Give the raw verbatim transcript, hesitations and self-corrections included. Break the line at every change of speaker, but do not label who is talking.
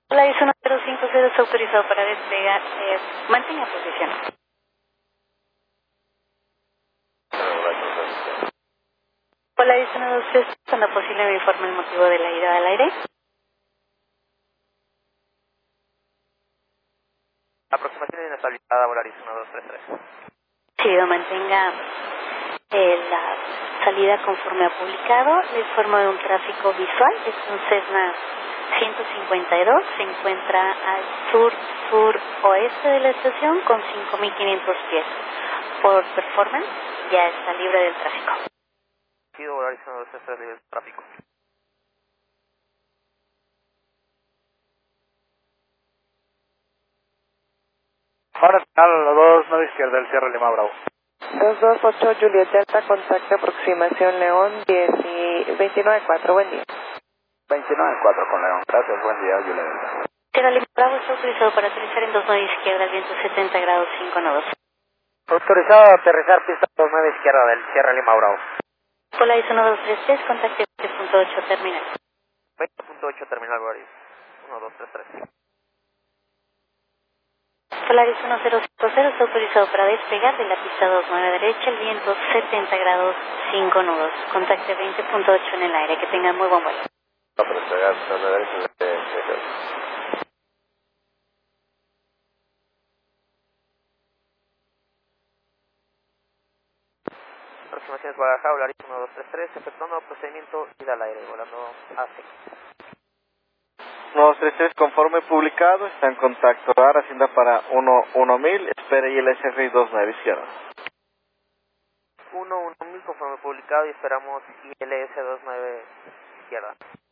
Hola, es uno cero cinco cero, es autorizado para despegar. Eh, mantenga posición. Hola, es uno dos tres, cuando posible me informe el motivo de la ida al aire.
Aproximación de inestabilidad a Volaris uno dos tres tres.
Sí, mantenga eh, la salida conforme ha publicado. Le informo de un tráfico visual. Es un Cessna ciento cincuenta y dos. Se encuentra al sur, sur, oeste de la estación con cinco mil quinientos pies. Por performance, ya está libre del tráfico.
Sí, Volaris uno dos tres tres, libre del tráfico.
Ahora final, dos, nueve izquierda, el Sierra Lima Bravo.
dos dos ocho Juliet Delta, contacto aproximación León, diez y veintinueve cuatro, buen día.
veintinueve cuatro con León. Gracias, buen día, Juliet Delta.
Sierra Lima Bravo está autorizado para aterrizar en dos nueve izquierda, al viento setenta grados cinco nodos.
Autorizado a aterrizar pista dos nueve izquierda del Sierra Lima Bravo.
Hola, es uno dos tres tres, contacto veinte punto ocho terminal.
veinte punto ocho terminal Volaris uno dos tres tres.
Polaris uno cero cinco cero está autorizado para despegar de la pista dos nueve derecha, el viento setenta grados cinco nudos. Contacte veinte punto ocho en el aire, que tengan muy buen vuelo.
Para despegar, dos nueve derecha, de, de, de.
Aproximaciones Guadalajara, Volaris uno dos tres tres, efectuando procedimiento ida al aire, volando A seis.
uno dos tres tres, conforme publicado, está en contacto. Ahora Hacienda para uno uno mil, espere I L S R dos nueve izquierda.
uno uno mil conforme publicado y esperamos I L S dos nueve izquierda.